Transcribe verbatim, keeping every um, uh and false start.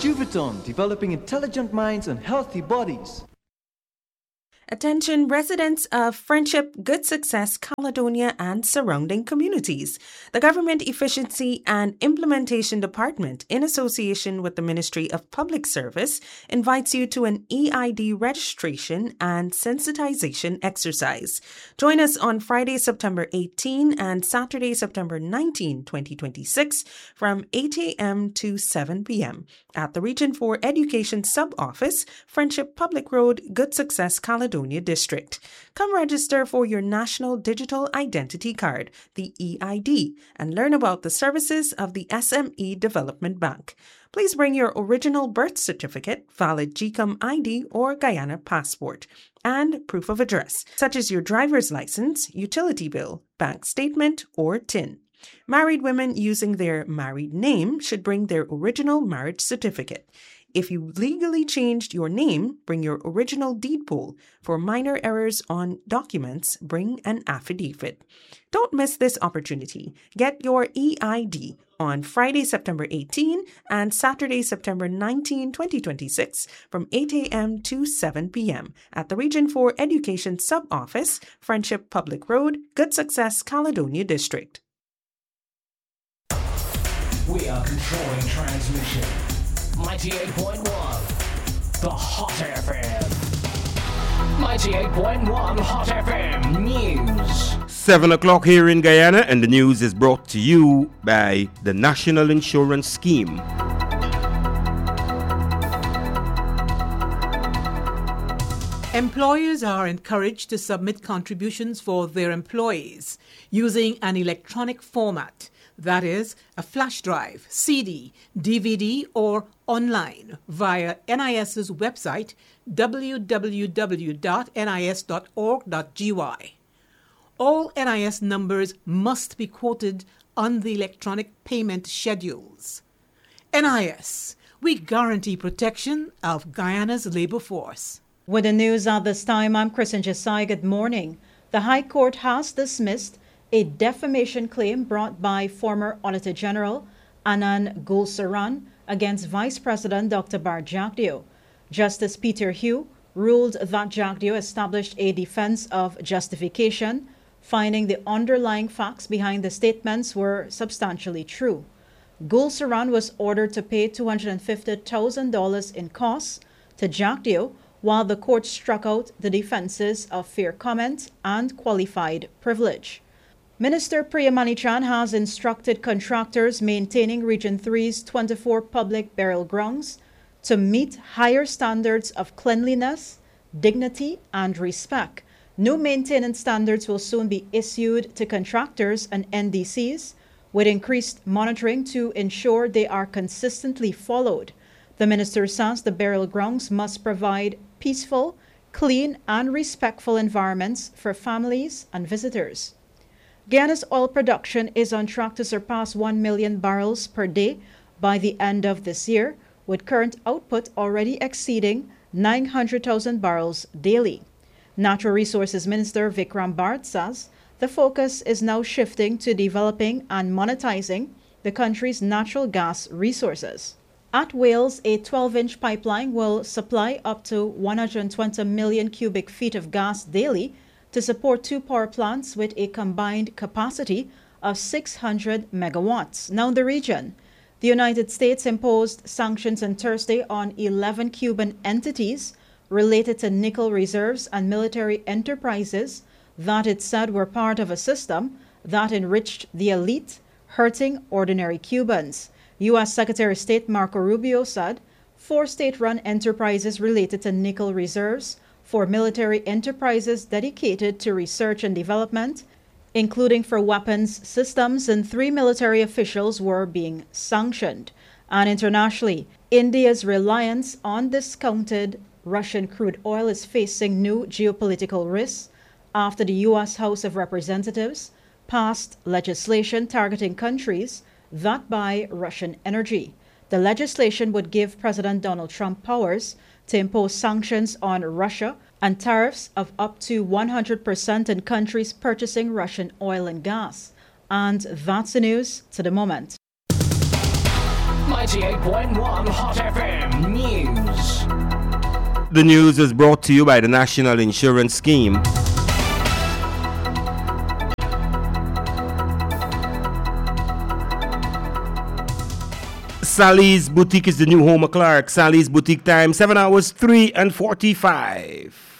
Juviton, developing intelligent minds and healthy bodies. Attention residents of Friendship, Good Success, Caledonia and surrounding communities. The Government Efficiency and Implementation Department, in association with the Ministry of Public Service, invites you to an E I D registration and sensitization exercise. Join us on Friday, September eighteenth and Saturday, September nineteenth, twenty twenty-six from eight a.m. to seven p.m. at the Region four Education Sub-Office, Friendship Public Road, Good Success, Caledonia District. Come register for your National Digital Identity Card, the E I D, and learn about the services of the S M E Development Bank. Please bring your original birth certificate, valid G C O M I D or Guyana passport, and proof of address, such as your driver's license, utility bill, bank statement, or T I N. Married women using their married name should bring their original marriage certificate. If you legally changed your name, bring your original deed poll. For minor errors on documents, bring an affidavit. Don't miss this opportunity. Get your E I D on Friday, September eighteenth and Saturday, September nineteenth, twenty twenty-six from eight a.m. to seven p.m. at the Region four Education Sub-Office, Friendship Public Road, Good Success, Caledonia District. We are controlling transmission. ninety-eight point one, the Hot F M. ninety-eight point one Hot F M News. seven o'clock here in Guyana, and the news is brought to you by the National Insurance Scheme. Employers are encouraged to submit contributions for their employees using an electronic format. That is, a flash drive, C D, D V D, or online via NIS's website, w w w dot n i s dot org dot g y. All N I S numbers must be quoted on the electronic payment schedules. N I S, we guarantee protection of Guyana's labor force. With the news at this time, I'm Kristen Jasai. Good morning. The High Court has dismissed a defamation claim brought by former Auditor General Anand Gulsaran against Vice President Doctor Bart Jagdeo. Justice Peter Hugh ruled that Jagdeo established a defense of justification, finding the underlying facts behind the statements were substantially true. Gulsaran was ordered to pay two hundred fifty thousand dollars in costs to Jagdeo, while the court struck out the defenses of fair comment and qualified privilege. Minister Priya Manichan has instructed contractors maintaining Region three's twenty-four public burial grounds to meet higher standards of cleanliness, dignity, and respect. New maintenance standards will soon be issued to contractors and N D Cs, with increased monitoring to ensure they are consistently followed. The minister says the burial grounds must provide peaceful, clean, and respectful environments for families and visitors. Guyana's oil production is on track to surpass one million barrels per day by the end of this year, with current output already exceeding nine hundred thousand barrels daily. Natural Resources Minister Vikram Bharat says the focus is now shifting to developing and monetizing the country's natural gas resources. At Wales, a twelve-inch pipeline will supply up to one hundred twenty million cubic feet of gas daily to support two power plants with a combined capacity of six hundred megawatts. Now in the region, the United States imposed sanctions on Thursday on eleven Cuban entities related to nickel reserves and military enterprises that it said were part of a system that enriched the elite, hurting ordinary Cubans. U S Secretary of State Marco Rubio said four state-run enterprises related to nickel reserves for military enterprises dedicated to research and development, including for weapons systems, and three military officials were being sanctioned. And internationally, India's reliance on discounted Russian crude oil is facing new geopolitical risks after the U S House of Representatives passed legislation targeting countries that buy Russian energy. The legislation would give President Donald Trump powers to impose sanctions on Russia and tariffs of up to one hundred percent on countries purchasing Russian oil and gas. And that's the news to the moment. ninety-eight point one Hot F M News. The news is brought to you by the National Insurance Scheme. Sally's Boutique is the new home of Clark. Sally's Boutique time, seven hours, three and forty-five.